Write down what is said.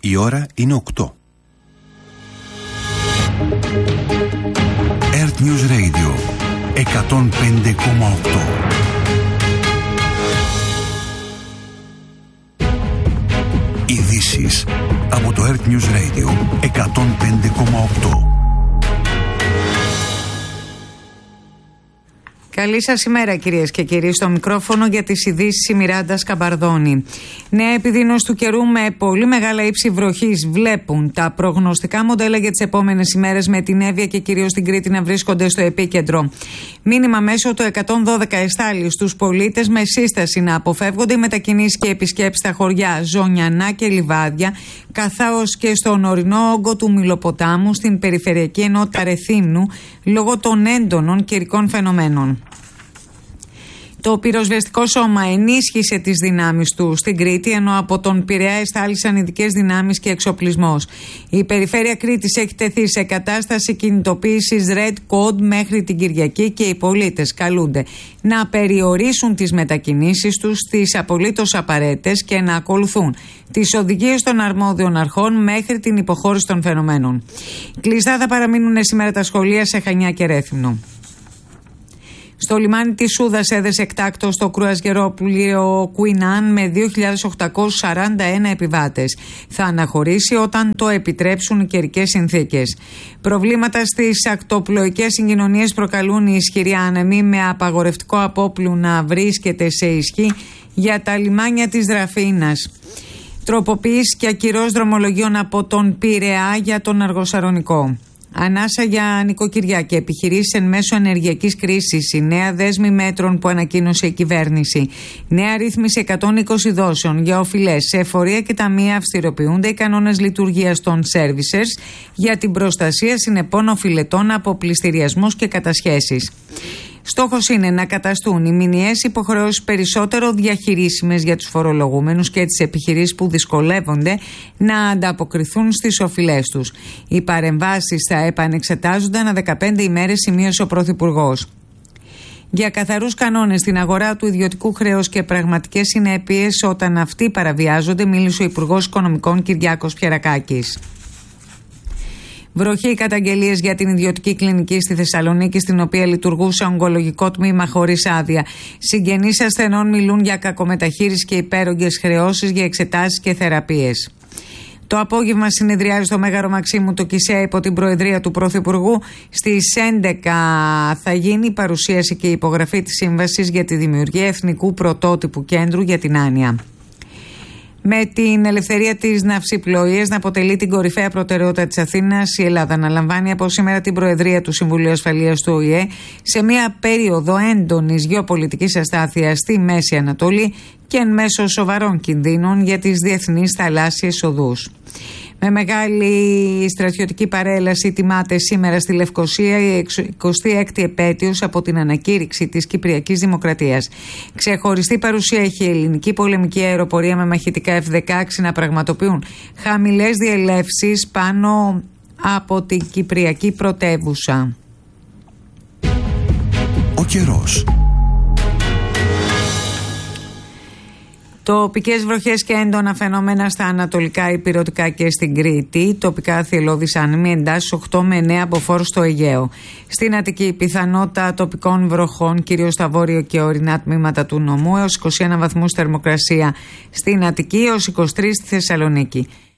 Η ώρα είναι 8. Earth News Radio 105,8. Ειδήσεις από το Earth News Radio 105,8. Καλή σας ημέρα κυρίες και κύριοι. Στο μικρόφωνο για τις ειδήσεις η Μιράντα Σκαμπαρδόνη. Νέα επιδείνωση του καιρού με πολύ μεγάλα ύψη βροχής βλέπουν τα προγνωστικά μοντέλα για τις επόμενες ημέρες, με την Εύβοια και κυρίως την Κρήτη να βρίσκονται στο επίκεντρο. Μήνυμα μέσω το 112 εστάλει στους πολίτες με σύσταση να αποφεύγονται οι μετακινήσεις και επισκέψεις στα χωριά Ζωνιανά και Λιβάδια, καθώς και στον ορεινό όγκο του Μυλοποτάμου στην περιφερειακή ενότητα Ρεθύμνου λόγω των έντονων καιρικών φαινομένων. Το πυροσβεστικό σώμα ενίσχυσε τις δυνάμεις του στην Κρήτη, ενώ από τον Πειραιά εστάλησαν ειδικές δυνάμεις και εξοπλισμός. Η περιφέρεια Κρήτης έχει τεθεί σε κατάσταση κινητοποίησης Red Code μέχρι την Κυριακή και οι πολίτες καλούνται να περιορίσουν τις μετακινήσεις τους στις απολύτως απαραίτητες και να ακολουθούν τις οδηγίες των αρμόδιων αρχών μέχρι την υποχώρηση των φαινομένων. Κλειστά θα παραμείνουν σήμερα τα σχολεία σε Χανιά και Ρέθυμνο. Στο λιμάνι της Σούδας έδεσε εκτάκτο στο κρουαζιερόπλοιο Κουινάν με 2.841 επιβάτες. Θα αναχωρήσει όταν το επιτρέψουν οι καιρικές συνθήκες. Προβλήματα στις ακτοπλοϊκές συγκοινωνίες προκαλούν οι ισχυροί άνεμοι, με απαγορευτικό απόπλου να βρίσκεται σε ισχύ για τα λιμάνια της Δραφίνας. Τροποποίηση και ακυρώσεις δρομολογίων από τον Πειραιά για τον Αργοσαρονικό. Ανάσα για νοικοκυριά και επιχειρήσεις εν μέσω ενεργειακής κρίσης. Η νέα δέσμη μέτρων που ανακοίνωσε η κυβέρνηση. Νέα ρύθμιση 120 δόσεων για οφειλές. Σε εφορία και ταμεία αυστηροποιούνται οι κανόνες λειτουργίας των services για την προστασία συνεπών οφειλετών από πληστηριασμούς και κατασχέσεις. Στόχος είναι να καταστούν οι μηνιαίες υποχρεώσεις περισσότερο διαχειρίσιμες για τους φορολογούμενους και τις επιχειρήσεις που δυσκολεύονται να ανταποκριθούν στις οφειλές τους. Οι παρεμβάσεις θα επανεξετάζονται ανά 15 ημέρες, σημείωσε ο Πρωθυπουργός. Για καθαρούς κανόνες στην αγορά του ιδιωτικού χρέους και πραγματικές συνέπειες όταν αυτοί παραβιάζονται, μίλησε ο Υπουργός Οικονομικών Κυριάκος Πιερακάκης. Βροχή καταγγελίες για την ιδιωτική κλινική στη Θεσσαλονίκη, στην οποία λειτουργούσε ογκολογικό τμήμα χωρίς άδεια. Συγγενείς ασθενών μιλούν για κακομεταχείριση και υπέρογγες χρεώσεις για εξετάσεις και θεραπείες. Το απόγευμα συνεδριάζει στο Μέγαρο Μαξίμου το ΚΙΣΕΑ υπό την προεδρία του Πρωθυπουργού. Στις 11 θα γίνει η παρουσίαση και η υπογραφή της σύμβασης για τη δημιουργία εθνικού πρωτότυπου κέντρου για την άνοια. Με την ελευθερία της ναυσιπλοείας να αποτελεί την κορυφαία προτεραιότητα της Αθήνας, η Ελλάδα αναλαμβάνει από σήμερα την Προεδρία του Συμβουλίου Ασφαλείας του ΟΗΕ σε μια περίοδο έντονης γεωπολιτικής αστάθειας στη Μέση Ανατολή και εν μέσω σοβαρών κινδύνων για τις διεθνείς θαλάσσιες οδούς. Με μεγάλη στρατιωτική παρέλαση τιμάται σήμερα στη Λευκοσία η 26η επέτειος από την ανακήρυξη της Κυπριακής Δημοκρατίας. Ξεχωριστή παρουσία έχει η ελληνική πολεμική αεροπορία με μαχητικά F-16 να πραγματοποιούν χαμηλές διελεύσεις πάνω από την Κυπριακή πρωτεύουσα. Ο καιρός. Τοπικές βροχές και έντονα φαινόμενα στα ανατολικά ηπειρωτικά και στην Κρήτη. Τοπικά θυελλώδεις άνεμοι, εντάσεις 8 με 9 από φόρους στο Αιγαίο. Στην Αττική πιθανότητα τοπικών βροχών, κυρίως στα βόρειο και ορεινά τμήματα του νομού, έως 21 βαθμούς θερμοκρασία στην Αττική, έως 23 στη Θεσσαλονίκη.